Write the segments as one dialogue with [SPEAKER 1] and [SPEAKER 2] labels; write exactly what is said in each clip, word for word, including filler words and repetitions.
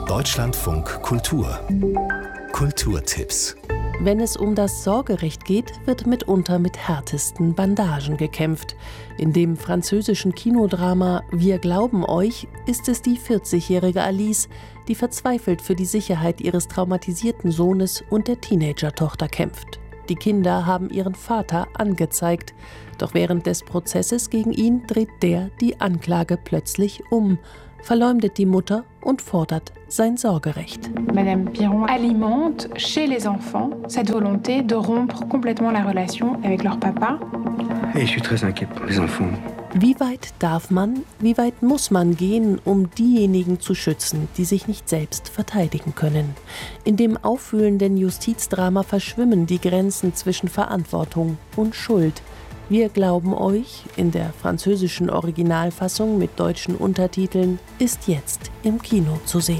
[SPEAKER 1] Deutschlandfunk Kultur. Kulturtipps.
[SPEAKER 2] Wenn es um das Sorgerecht geht, wird mitunter mit härtesten Bandagen gekämpft. In dem französischen Kinodrama Wir glauben euch ist es die vierzigjährige Alice, die verzweifelt für die Sicherheit ihres traumatisierten Sohnes und der Teenager-Tochter kämpft. Die Kinder haben ihren Vater angezeigt. Doch während des Prozesses gegen ihn dreht der die Anklage plötzlich um, verleumdet die Mutter und fordert sein Sorgerecht.
[SPEAKER 3] Madame Piron alimente chez les enfants cette volonté de rompre complètement la relation avec leur papa.
[SPEAKER 4] Et je suis très inquiet pour les enfants.
[SPEAKER 2] Wie weit darf man, wie weit muss man gehen, um diejenigen zu schützen, die sich nicht selbst verteidigen können? In dem aufwühlenden Justizdrama verschwimmen die Grenzen zwischen Verantwortung und Schuld. Wir glauben euch, in der französischen Originalfassung mit deutschen Untertiteln, ist jetzt im Kino zu sehen.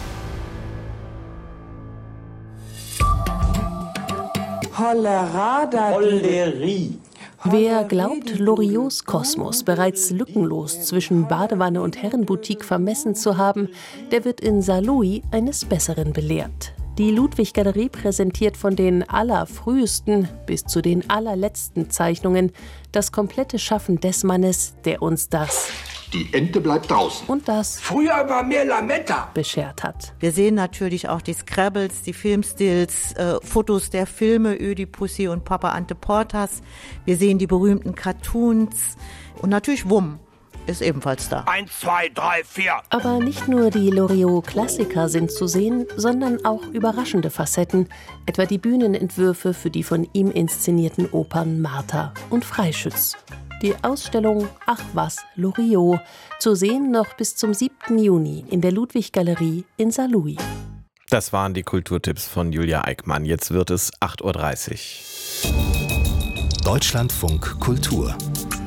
[SPEAKER 5] Hollerie.
[SPEAKER 2] Wer glaubt, Loriots Kosmos bereits lückenlos zwischen Badewanne und Herrenboutique vermessen zu haben, der wird in Saarlouis eines Besseren belehrt. Die Ludwig-Galerie präsentiert von den allerfrühesten bis zu den allerletzten Zeichnungen das komplette Schaffen des Mannes, der uns das
[SPEAKER 5] Die Ente bleibt draußen.
[SPEAKER 2] und das
[SPEAKER 5] Früher war mehr Lametta.
[SPEAKER 2] beschert hat.
[SPEAKER 6] Wir sehen natürlich auch die Scrabbles, die Filmstills, äh, Fotos der Filme, Ödipussy und Papa Ante Portas. Wir sehen die berühmten Cartoons und natürlich Wumm ist ebenfalls da.
[SPEAKER 5] Eins, zwei, drei, vier.
[SPEAKER 2] Aber nicht nur die Loriot-Klassiker sind zu sehen, sondern auch überraschende Facetten, etwa die Bühnenentwürfe für die von ihm inszenierten Opern Martha und Freischütz. Die Ausstellung Ach was, Loriot, zu sehen noch bis zum siebten Juni in der Ludwig-Galerie in Saarlouis.
[SPEAKER 7] Das waren die Kulturtipps von Julia Eickmann. Jetzt wird es acht Uhr dreißig.
[SPEAKER 1] Deutschlandfunk Kultur.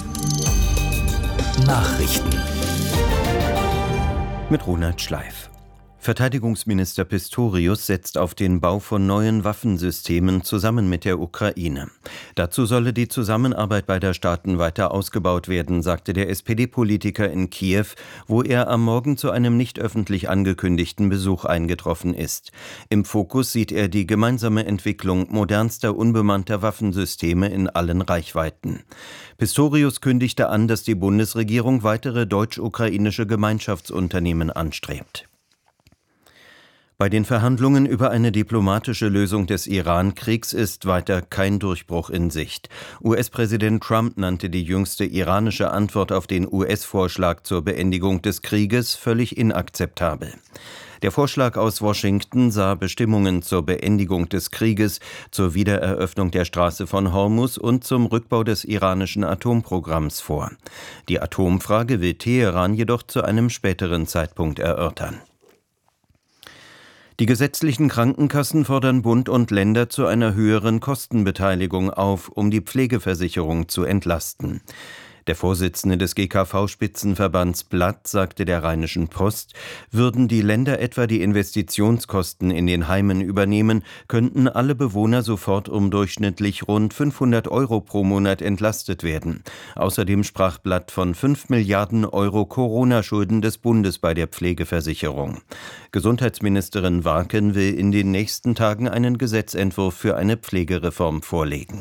[SPEAKER 1] Nachrichten.
[SPEAKER 8] Mit Ronald Schleif. Verteidigungsminister Pistorius setzt auf den Bau von neuen Waffensystemen zusammen mit der Ukraine. Dazu solle die Zusammenarbeit beider Staaten weiter ausgebaut werden, sagte der S P D-Politiker in Kiew, wo er am Morgen zu einem nicht öffentlich angekündigten Besuch eingetroffen ist. Im Fokus sieht er die gemeinsame Entwicklung modernster unbemannter Waffensysteme in allen Reichweiten. Pistorius kündigte an, dass die Bundesregierung weitere deutsch-ukrainische Gemeinschaftsunternehmen anstrebt. Bei den Verhandlungen über eine diplomatische Lösung des Iran-Kriegs ist weiter kein Durchbruch in Sicht. U S-Präsident Trump nannte die jüngste iranische Antwort auf den U S-Vorschlag zur Beendigung des Krieges völlig inakzeptabel. Der Vorschlag aus Washington sah Bestimmungen zur Beendigung des Krieges, zur Wiedereröffnung der Straße von Hormuz und zum Rückbau des iranischen Atomprogramms vor. Die Atomfrage will Teheran jedoch zu einem späteren Zeitpunkt erörtern. Die gesetzlichen Krankenkassen fordern Bund und Länder zu einer höheren Kostenbeteiligung auf, um die Pflegeversicherung zu entlasten. Der Vorsitzende des G K V-Spitzenverbands Blatt sagte der Rheinischen Post, würden die Länder etwa die Investitionskosten in den Heimen übernehmen, könnten alle Bewohner sofort um durchschnittlich rund fünfhundert Euro pro Monat entlastet werden. Außerdem sprach Blatt von fünf Milliarden Euro Corona-Schulden des Bundes bei der Pflegeversicherung. Gesundheitsministerin Warken will in den nächsten Tagen einen Gesetzentwurf für eine Pflegereform vorlegen.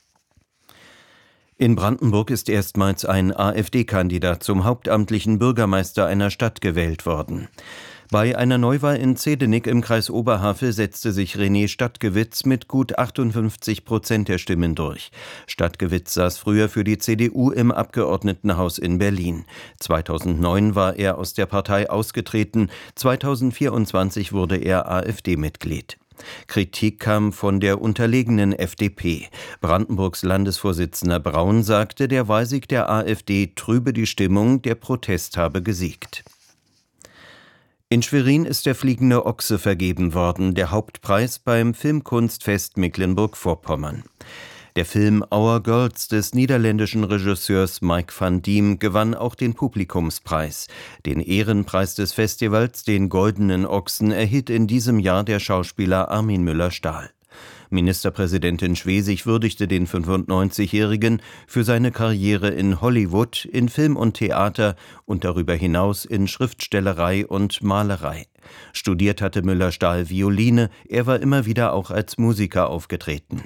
[SPEAKER 8] In Brandenburg ist erstmals ein AfD-Kandidat zum hauptamtlichen Bürgermeister einer Stadt gewählt worden. Bei einer Neuwahl in Zehdenick im Kreis Oberhavel setzte sich René Stadtgewitz mit gut achtundfünfzig Prozent der Stimmen durch. Stadtgewitz saß früher für die C D U im Abgeordnetenhaus in Berlin. zweitausendneun war er aus der Partei ausgetreten, zweitausendvierundzwanzig wurde er AfD-Mitglied. Kritik kam von der unterlegenen F D P. Brandenburgs Landesvorsitzender Braun sagte, der Wahlsieg der AfD trübe die Stimmung, der Protest habe gesiegt. In Schwerin ist der Fliegende Ochse vergeben worden, der Hauptpreis beim Filmkunstfest Mecklenburg-Vorpommern. Der Film Our Girls des niederländischen Regisseurs Mike van Diem gewann auch den Publikumspreis. Den Ehrenpreis des Festivals, den Goldenen Ochsen, erhielt in diesem Jahr der Schauspieler Armin Müller-Stahl. Ministerpräsidentin Schwesig würdigte den fünfundneunzigjährigen für seine Karriere in Hollywood, in Film und Theater und darüber hinaus in Schriftstellerei und Malerei. Studiert hatte Müller-Stahl Violine, er war immer wieder auch als Musiker aufgetreten.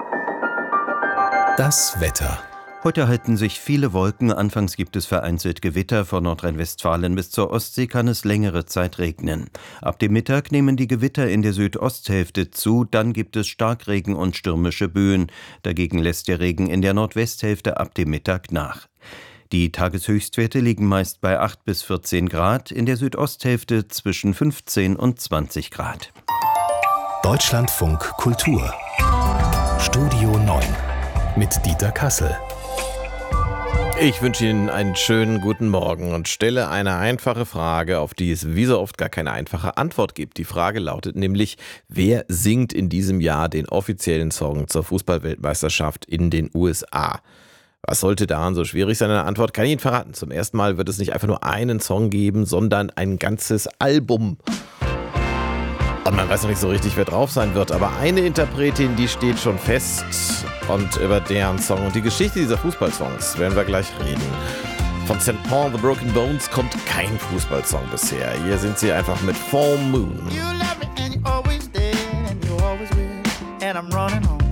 [SPEAKER 1] Das Wetter.
[SPEAKER 8] Heute halten sich viele Wolken, anfangs gibt es vereinzelt Gewitter, von Nordrhein-Westfalen bis zur Ostsee kann es längere Zeit regnen. Ab dem Mittag nehmen die Gewitter in der Südosthälfte zu, dann gibt es Starkregen und stürmische Böen. Dagegen lässt der Regen in der Nordwesthälfte ab dem Mittag nach. Die Tageshöchstwerte liegen meist bei acht bis vierzehn Grad, in der Südosthälfte zwischen fünfzehn und zwanzig Grad.
[SPEAKER 1] Deutschlandfunk Kultur. Studio neun mit Dieter Kassel.
[SPEAKER 7] Ich wünsche Ihnen einen schönen guten Morgen und stelle eine einfache Frage, auf die es wie so oft gar keine einfache Antwort gibt. Die Frage lautet nämlich, wer singt in diesem Jahr den offiziellen Song zur Fußball-Weltmeisterschaft in den U S A? Was sollte daran so schwierig sein? Eine Antwort kann ich Ihnen verraten. Zum ersten Mal wird es nicht einfach nur einen Song geben, sondern ein ganzes Album. Und man weiß noch nicht so richtig, wer drauf sein wird, aber eine Interpretin, die steht schon fest. Und über deren Song und die Geschichte dieser Fußballsongs werden wir gleich reden. Von Saint Paul the Broken Bones kommt kein Fußballsong bisher. Hier sind sie einfach mit Full Moon.
[SPEAKER 9] You love me and you always did and you always will, and I'm running home.